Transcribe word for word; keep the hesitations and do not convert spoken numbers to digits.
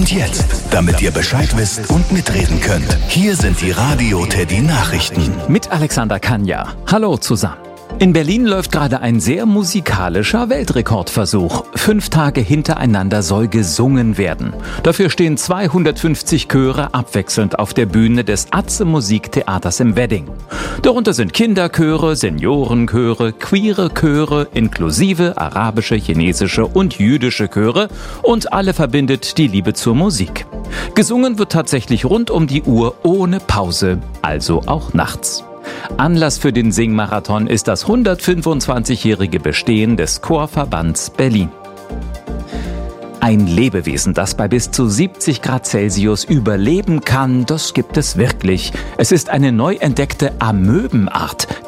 Und jetzt, damit ihr Bescheid wisst und mitreden könnt, hier sind die Radio Teddy Nachrichten. Mit Alexander Kanja. Hallo zusammen. In Berlin läuft gerade ein sehr musikalischer Weltrekordversuch. Fünf Tage hintereinander soll gesungen werden. Dafür stehen zweihundertfünfzig Chöre abwechselnd auf der Bühne des Atze Musiktheaters im Wedding. Darunter sind Kinderchöre, Seniorenchöre, queere Chöre, inklusive arabische, chinesische und jüdische Chöre, und alle verbindet die Liebe zur Musik. Gesungen wird tatsächlich rund um die Uhr ohne Pause, also auch nachts. Anlass für den Singmarathon ist das hundertfünfundzwanzigjährige Bestehen des Chorverbands Berlin. Ein Lebewesen, das bei bis zu siebzig Grad Celsius überleben kann, das gibt es wirklich. Es ist eine neu entdeckte Amöbenart,